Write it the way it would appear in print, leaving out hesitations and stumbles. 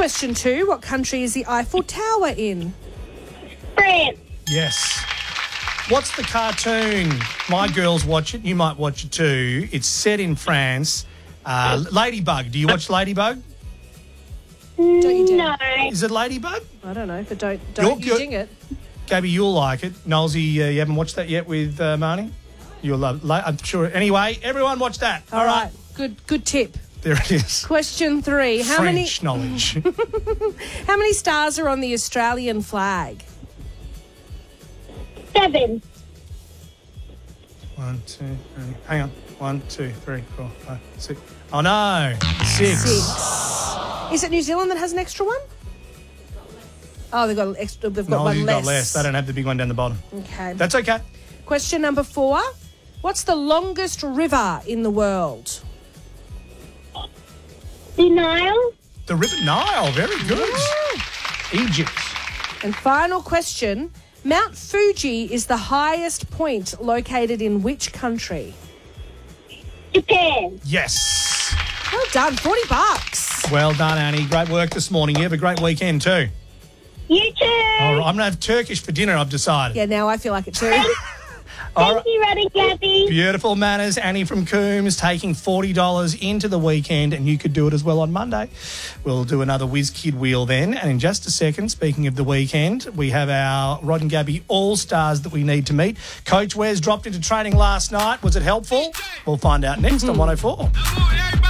Question 2. What country is the Eiffel Tower in? France. Yes. What's the cartoon? My girls watch it. You might watch it too. It's set in France. Ladybug. Do you watch Ladybug? Don't you dare. No. Is it Ladybug? I don't know, but don't You're- you ding it. Gabby, you'll like it. Nolsey, you haven't watched that yet with Marnie? You'll love it. I'm sure. Anyway, everyone watch that. All right. Good tip. There it is. Question 3. French knowledge. How many stars are on the Australian flag? 7. 1, 2, 3. Hang on. 1, 2, 3, 4, 5, 6. Oh, no. 6. 6. Is it New Zealand that has an extra one? Oh, they've got one less. Got less. They don't have the big one down the bottom. Okay. That's okay. Question number 4. What's the longest river in the world? The Nile. The River Nile. Very good. Egypt. And final question. Mount Fuji is the highest point located in which country? Japan. Yes. Well done. $40. Well done, Annie. Great work this morning. You have a great weekend too. You too. All right, I'm going to have Turkish for dinner, I've decided. Yeah, now I feel like it too. All Thank right. you, Rod and Gabby. Beautiful manners. Annie from Coombs taking $40 into the weekend, and you could do it as well on Monday. We'll do another Whiz Kid Wheel then. And in just a second, speaking of the weekend, we have our Rod and Gabby All-Stars that we need to meet. Coach Wes dropped into training last night. Was it helpful? We'll find out next on 104.